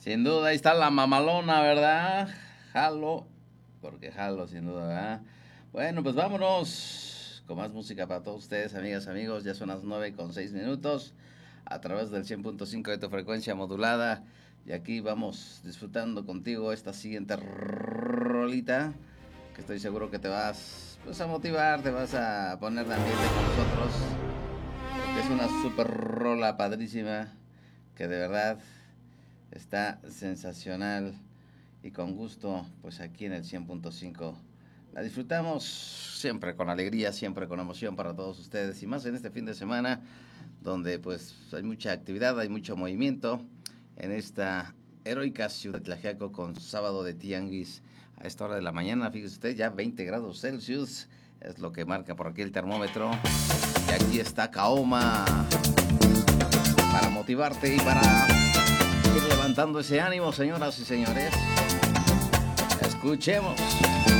Sin duda, ahí está la mamalona, ¿verdad? Jalo, porque jalo, sin duda, ¿verdad? Bueno, pues vámonos con más música para todos ustedes, amigas, amigos. Ya son las 9:06 a través del 100.5 de tu frecuencia modulada. Y aquí vamos disfrutando contigo esta siguiente rolita, que estoy seguro que te vas pues, a motivar, te vas a poner de ambiente con nosotros, porque es una super rola padrísima, que de verdad está sensacional y con gusto, pues aquí en el 100.5 la disfrutamos siempre con alegría, siempre con emoción para todos ustedes, y más en este fin de semana donde pues hay mucha actividad, hay mucho movimiento en esta heroica ciudad de Tlaxiaco, con sábado de tianguis a esta hora de la mañana. Fíjese usted, ya 20 grados Celsius es lo que marca por aquí el termómetro, y aquí está Kaoma para motivarte y para ir levantando ese ánimo, señoras y señores. Escuchemos.